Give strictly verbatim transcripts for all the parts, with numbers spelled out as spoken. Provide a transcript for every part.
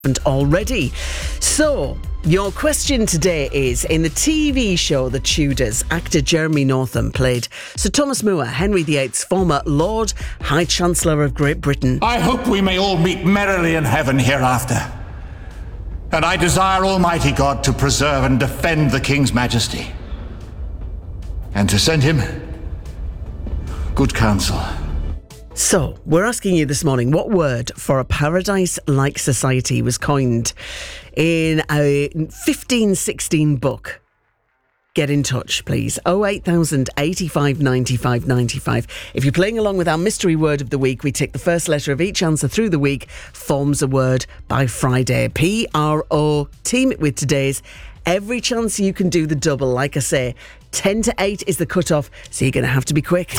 already. So, your question today is, in the T V show The Tudors, actor Jeremy Northam played Sir Thomas More, Henry the eighth's former Lord High Chancellor of Great Britain. I hope we may all meet merrily in heaven hereafter. And I desire Almighty God to preserve and defend the King's majesty. And to send him good counsel. So, we're asking you this morning, what word for a paradise-like society was coined in a fifteen sixteen book? Get in touch, please. oh eight thousand, eighty-five, ninety-five, ninety-five. If you're playing along with our mystery word of the week, we take the first letter of each answer through the week, forms a word by Friday. P R O. Team it with today's. Every chance you can do the double. Like I say, ten to eight is the cut-off, so you're going to have to be quick.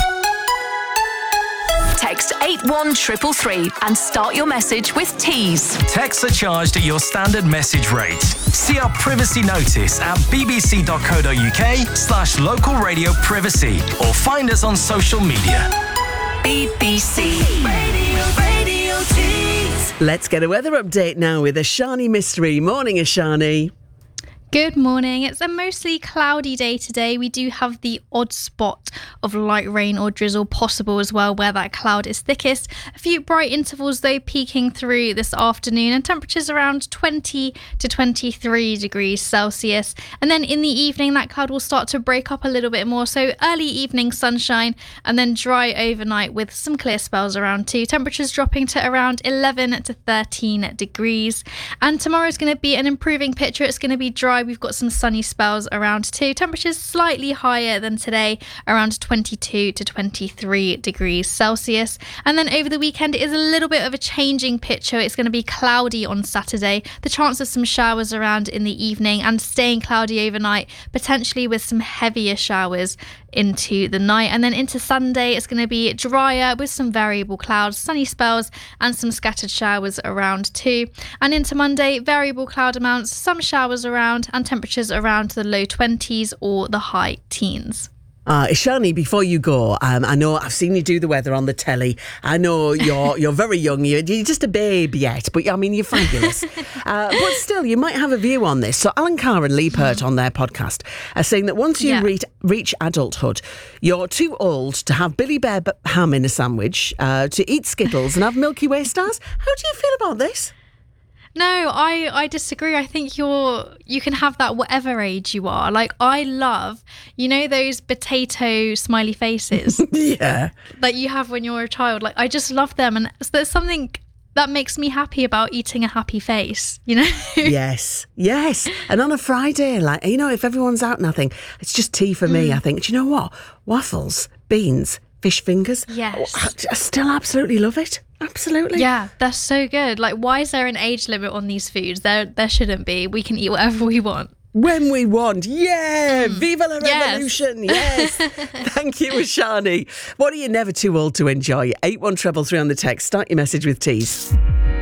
Text eight one three three and start your message with Tees. Texts are charged at your standard message rate. See our privacy notice at bbc.co.uk slash local radio privacy or find us on social media. B B C Radio, Radio Tees. Let's get a weather update now with Ashani Mystery. Morning, Ashani. Good morning. It's a mostly cloudy day today. We do have the odd spot of light rain or drizzle possible as well, where that cloud is thickest. A few bright intervals though peeking through this afternoon, and temperatures around twenty to twenty-three degrees Celsius. And then in the evening that cloud will start to break up a little bit more, so early evening sunshine and then dry overnight with some clear spells around too. Temperatures dropping to around eleven to thirteen degrees. And tomorrow's going to be an improving picture. It's going to be dry. We've got some sunny spells around too. Temperatures slightly higher than today, around twenty-two to twenty-three degrees Celsius. And then over the weekend, it is a little bit of a changing picture. It's going to be cloudy on Saturday. The chance of some showers around in the evening and staying cloudy overnight, potentially with some heavier showers into the night. And then into Sunday, it's going to be drier with some variable clouds, sunny spells and some scattered showers around too. And into Monday, variable cloud amounts, some showers around and temperatures around the low twenties or the high teens. Uh, Ishani, before you go, um, I know I've seen you do the weather on the telly. I know you're you're very young. You're, you're just a babe yet, but I mean, you're fabulous. uh, but still, you might have a view on this. So Alan Carr and Lee Pert on their podcast are saying that once you Yeah. reach, reach adulthood, you're too old to have Billy Bear b- ham in a sandwich, uh, to eat Skittles and have Milky Way stars. How do you feel about this? No, I, I disagree. I think you're you can have that whatever age you are. Like, I love, you know, those potato smiley faces Yeah. that you have when you're a child. Like, I just love them, and there's something that makes me happy about eating a happy face, you know? Yes, yes. And on a Friday, like, you know, if everyone's out and I think, it's just tea for me, I think, do you know what? Waffles, beans, fish fingers. Yes. I, I still absolutely love it. Absolutely. Yeah, they're so good. Like, why is there an age limit on these foods? There there shouldn't be. We can eat whatever we want. When we want. Yeah. Mm. Viva la Yes. revolution. Yes. Thank you, Ashani. What are you never too old to enjoy? eight one three three on the text. Start your message with Tees.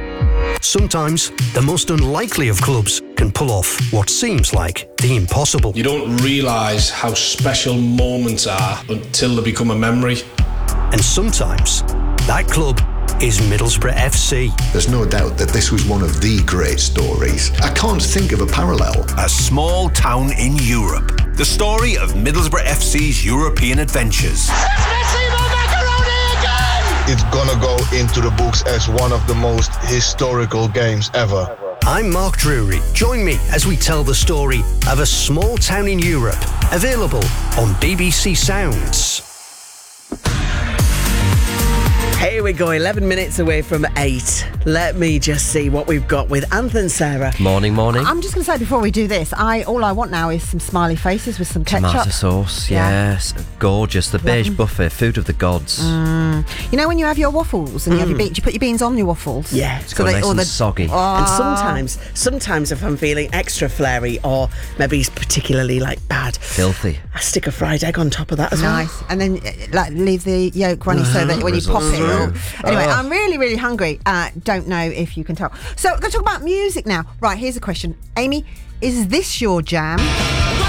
Sometimes the most unlikely of clubs can pull off what seems like the impossible. You don't realise how special moments are until they become a memory. And sometimes that club is Middlesbrough F C. There's no doubt that this was one of the great stories. I can't think of a parallel. A small town in Europe. The story of Middlesbrough F C's European adventures. It's gonna go into the books as one of the most historical games ever. I'm Mark Drury. Join me as we tell the story of a small town in Europe. Available on B B C Sounds. Here we go, eleven minutes away from eight. Let me just see what we've got with Anth and Sarah. Morning, morning. I'm just going to say before we do this, I all I want now is some smiley faces with some ketchup. Tomato sauce, Yeah. yes. Gorgeous. The beige buffet, food of the gods. Mm. You know when you have your waffles and you have your beans, you put your beans on your waffles? Yeah. It's got nice and soggy. Oh. And sometimes, sometimes if I'm feeling extra flary or maybe particularly like bad, Filthy. I stick a fried egg on top of that as well. Nice. And then uh, like leave the yolk runny so that when you pop it. Drizzle it'll- through. Anyway, Oh. I'm really, really hungry. Uh, don't know if you can tell. So we're going to talk about music now. Right, here's a question. Amy, is this your jam?